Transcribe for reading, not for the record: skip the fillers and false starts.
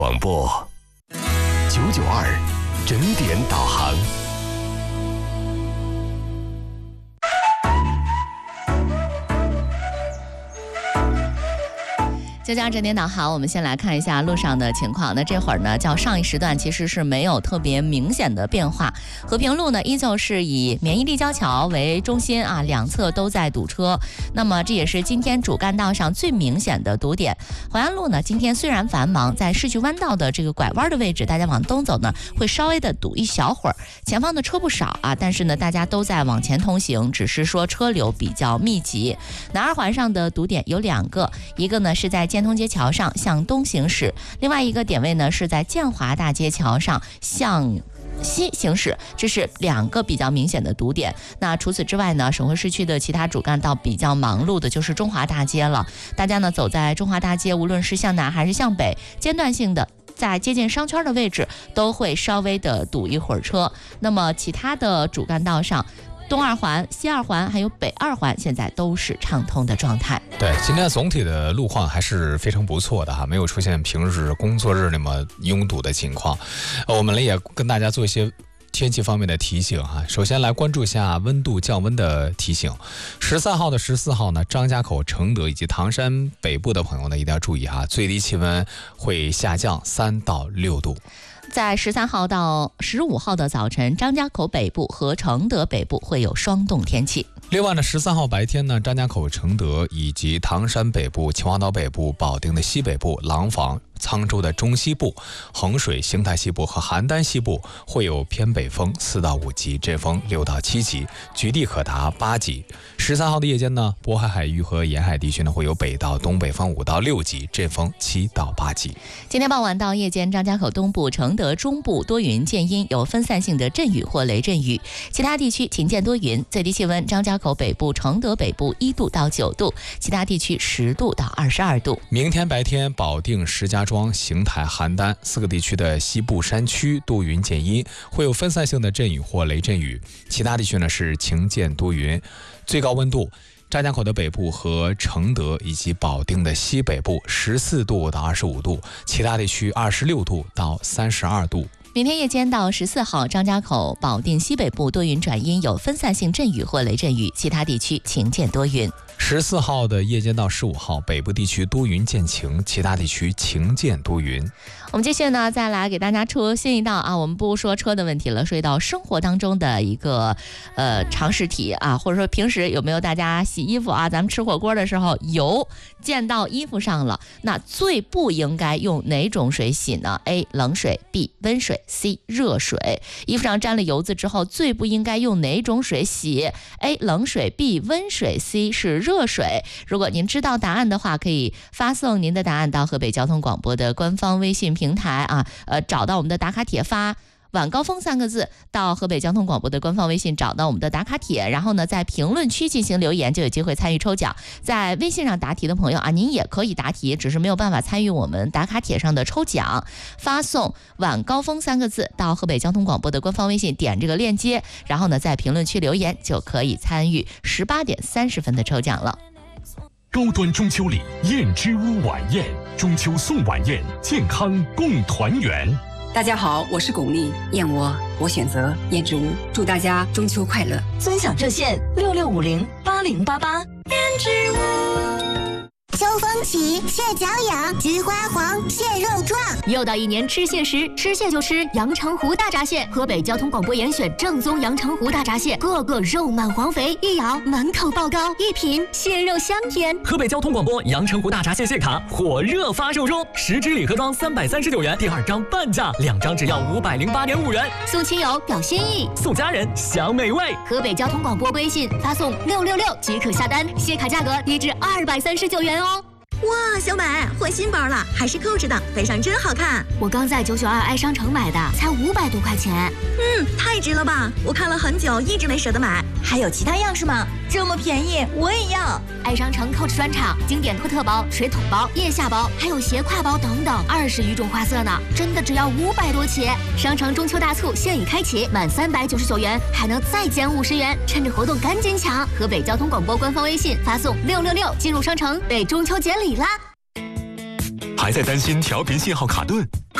广播992整点导航。 992整点导航，我们先来看一下路上的情况。那这会儿呢，较上一时段其实是没有特别明显的变化。和平路呢，依旧是以免疫立交桥为中心啊，两侧都在堵车。那么这也是今天主干道上最明显的堵点。淮安路呢，今天虽然繁忙，在市区弯道的这个拐弯的位置，大家往东走呢，会稍微的堵一小会儿。前方的车不少啊，但是呢，大家都在往前通行，只是说车流比较密集。南二环上的堵点有2个，一个呢是在建通街桥上向东行驶，另外一个点位呢是在建华大街桥上向西行驶，这是2个比较明显的堵点。那除此之外呢，省会市区的其他主干道比较忙碌的就是中华大街了。大家呢走在中华大街，无论是向南还是向北，间断性的在接近商圈的位置都会稍微的堵一会儿车。那么其他的主干道上，东二环、西二环还有北二环现在都是畅通的状态。 对，今天总体的路况还是非常不错的哈，没有出现平日工作日那么拥堵的情况。我们也跟大家做一些天气方面的提醒哈。首先来关注一下温度降温的提醒。13号的14号呢，张家口、承德以及唐山北部的朋友呢一定要注意哈，最低气温会下降3到6度。 在13号到15号的早晨，张家口北部和承德北部会有霜冻天气。 另外呢，13号白天呢，张家口、承德以及唐山北部、秦皇岛北部、保定的西北部、廊坊、沧州的中西部、衡水、邢台西部和邯郸西部会有偏北风4到5级，阵风6到7级，局地可达8级。13号的夜间呢，渤海海域和沿海地区呢会有北到东北风5到6级，阵风7到8级。 今天傍晚到夜间，张家口东部、承德中部多云见阴，有分散性的阵雨或雷阵雨，其他地区晴间多云，最低气温张家口北部、承德北部1度到9度，其他地区10度到22度。 明天白天，保定、石家庄、邢台、邯郸4个地区的西部山区多云见阴，会有分散性的阵雨或雷阵雨，其他地区呢是晴间多云。最高温度，张家口的北部和承德以及保定的西北部14度到25度，其他地区26度到32度。 明天夜间到14号，张家口、保定西北部多云转阴，有分散性阵雨或雷阵雨，其他地区晴间多云。 14号的夜间到15号，北部地区多云见晴，其他地区晴间多云。 我们继续呢，再来给大家出新一道啊，我们不说车的问题了，说一道生活当中的一个常识题啊，或者说平时有没有大家洗衣服啊，咱们吃火锅的时候油溅到衣服上了，那最不应该用哪种水洗呢？ A 冷水， B 温水， C 热水。衣服上沾了油渍之后，最不应该用哪种水洗？ A 冷水， B 温水， C 是热水。如果您知道答案的话，可以发送您的答案到河北交通广播的官方微信平台啊，找到我们的打卡帖，发晚高峰3个字到河北交通广播的官方微信，找到我们的打卡帖，然后呢在评论区进行留言，就有机会参与抽奖。在微信上答题的朋友啊，您也可以答题，只是没有办法参与我们打卡帖上的抽奖。发送晚高峰3个字到河北交通广播的官方微信，点这个链接，然后呢在评论区留言，就可以参与18点30分的抽奖了。 高端中秋礼燕之屋晚宴，中秋送晚宴，健康共团圆。 大家好，我是巩俐，燕窝我选择燕之屋，祝大家中秋快乐。 尊享热线66508088。 燕之屋。秋风起，蟹脚痒，菊花黄，蟹肉壮。 又到一年吃蟹时，吃蟹就吃阳澄湖大闸蟹。河北交通广播严选正宗阳澄湖大闸蟹，个个肉满黄肥，一咬满口爆膏，一品蟹肉香甜。 河北交通广播阳澄湖大闸蟹蟹卡火热发售中，10支礼盒装339元，第2张半价，2张只要508.5元。 送亲友表心意， 送家人享美味。 河北交通广播微信发送666即可下单，蟹卡价格低至239元哦。 哇，小美换新包了，还是扣着的，背上真好看。 我刚在992爱商城买的，才500多块钱。 太值了吧！我看了很久，一直没舍得买。还有其他样式吗？这么便宜，我也要。 爱商城Coach专场，经典托特包、水桶包、腋下包，还有斜挎包等等，20余种花色呢，真的只要500多起。商城中秋大促现已开启，满399元还能再减50元，趁着活动赶紧抢！河北交通广播官方微信发送666进入商城，被中秋节礼啦！ 海还在担心调频信号卡顿？